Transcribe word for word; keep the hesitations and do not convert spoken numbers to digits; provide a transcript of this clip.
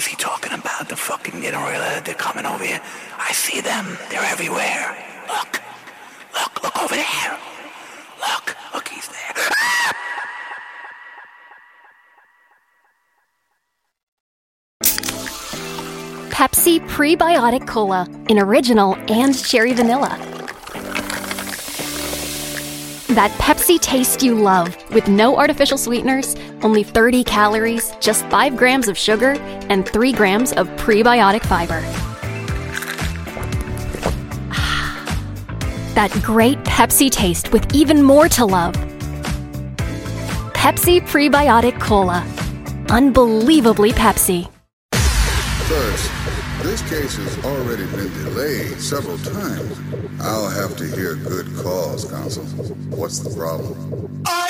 is he talking about? The fucking, you know, really, they're coming over here. I see them. They're everywhere. Look. Look, look over there. Look, look, he's there. Ah! Pepsi Prebiotic Cola in original and cherry vanilla. That Pepsi taste you love, with no artificial sweeteners, only thirty calories, just five grams of sugar, and three grams of prebiotic fiber. That great Pepsi taste with even more to love. Pepsi Prebiotic Cola. Unbelievably Pepsi. First, this case has already been delayed several times. I'll have to hear good cause, counsel. What's the problem? I